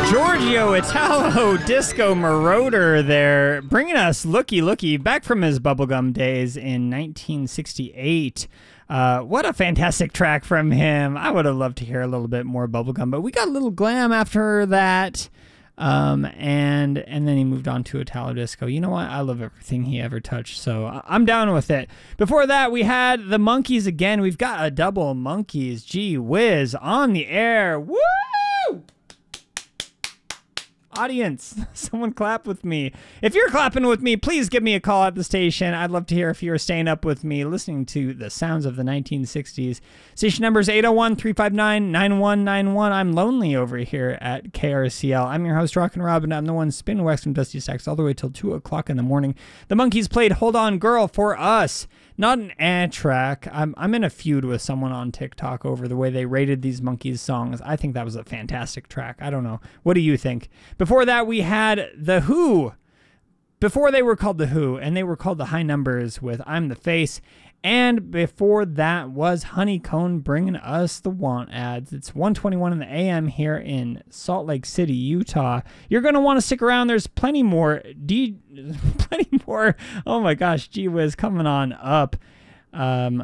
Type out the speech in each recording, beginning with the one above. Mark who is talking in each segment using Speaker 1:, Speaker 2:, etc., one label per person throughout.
Speaker 1: Giorgio Italo Disco Marauder there, bringing us Looky Looky back from his bubblegum days in 1968. What a fantastic track from him. I would have loved to hear a little bit more bubblegum, but we got a little glam after that. And then he moved on to Italo Disco. You know what? I love everything he ever touched, so I'm down with it. Before that, we had the Monkees again. We've got a double Monkees. Gee whiz, on the air. Woo! Audience, someone clap with me. If you're clapping with me, please give me a call at the station. I'd love to hear if you're staying up with me, listening to the sounds of the 1960s. Station number is 801-359-9191. I'm lonely over here at KRCL. I'm your host, Rockin' Robin. I'm the one spinning wax from Dusty Stacks all the way till 2 o'clock in the morning. The Monkees played Hold On Girl for us. Not an ad track. I'm in a feud with someone on TikTok over the way they rated these Monkees songs. I think that was a fantastic track. I don't know. What do you think? Before that, we had The Who. Before they were called The Who, and they were called The High Numbers with I'm the Face. And before that was Honeycomb bringing us the Want Ads. It's 1:21 in the AM here in Salt Lake City, Utah. You're going to want to stick around. There's plenty more. Plenty more. Oh my gosh, gee whiz, coming on up. What's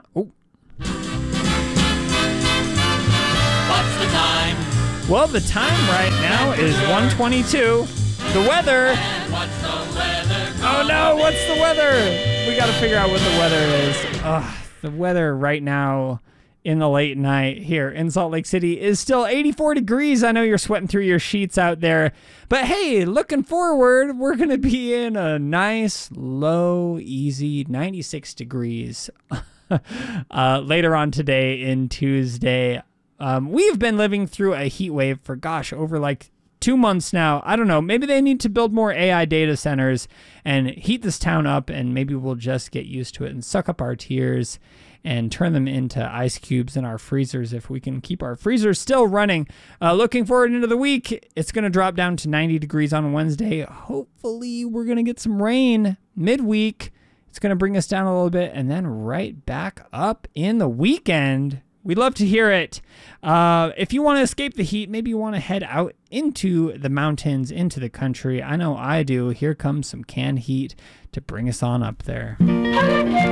Speaker 1: the time? Well, the time right now is 1:22. The weather. Oh no, what's the weather? We got to figure out what the weather is. The weather right now in the late night here in Salt Lake City is still 84 degrees. I know you're sweating through your sheets out there. But hey, looking forward, we're going to be in a nice, low, easy 96 degrees later on today in Tuesday. We've been living through a heat wave for, over like 2 months now. I don't know. Maybe they need to build more AI data centers and heat this town up, and maybe we'll just get used to it and suck up our tears and turn them into ice cubes in our freezers if we can keep our freezers still running. Looking forward into the week, it's going to drop down to 90 degrees on Wednesday. Hopefully, we're going to get some rain midweek. It's going to bring us down a little bit, and then right back up in the weekend. We'd love to hear it. If you want to escape the heat, maybe you want to head out into the mountains, into the country. I know I do. Here comes some canned heat to bring us on up there.